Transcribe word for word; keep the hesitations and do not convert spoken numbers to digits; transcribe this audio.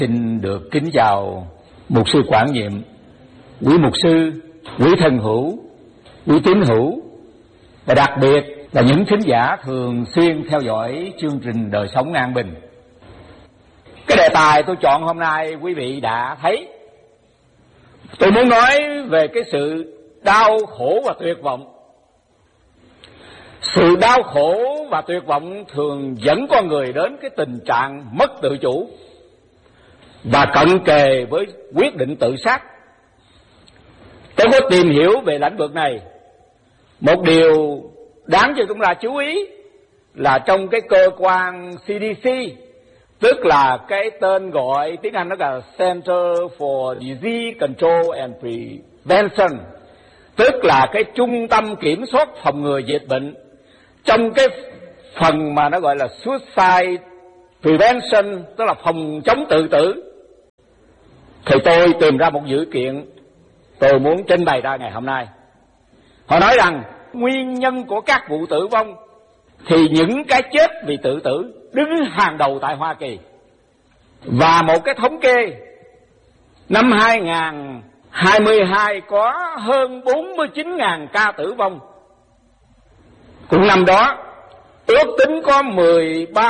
Xin được kính chào mục sư quản nhiệm, quý mục sư, quý thân hữu, quý tín hữu, và đặc biệt là những thính giả thường xuyên theo dõi chương trình Đời Sống An Bình. Cái đề tài tôi chọn hôm nay quý vị đã thấy. Tôi muốn nói về cái sự đau khổ và tuyệt vọng. Sự đau khổ và tuyệt vọng thường dẫn con người đến cái tình trạng mất tự chủ và cận kề với quyết định tự sát. Tôi có tìm hiểu về lĩnh vực này. Một điều đáng cho chúng ta chú ý là trong cái cơ quan C D C, tức là cái tên gọi tiếng Anh nó là Center for Disease Control and Prevention, tức là cái trung tâm kiểm soát phòng ngừa dịch bệnh. Trong cái phần mà nó gọi là Suicide Prevention, tức là phòng chống tự tử, thì tôi tìm ra một dữ kiện tôi muốn trình bày ra ngày hôm nay. Họ nói rằng nguyên nhân của các vụ tử vong thì những cái chết vì tự tử đứng hàng đầu tại Hoa Kỳ. Và một cái thống kê năm hai không hai hai có hơn bốn mươi chín nghìn ca tử vong. Cũng năm đó ước tính có mười ba